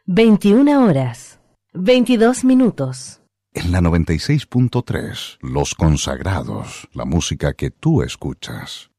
21 horas, 22 minutos. En la 96.3, Los Consagrados, la música que tú escuchas.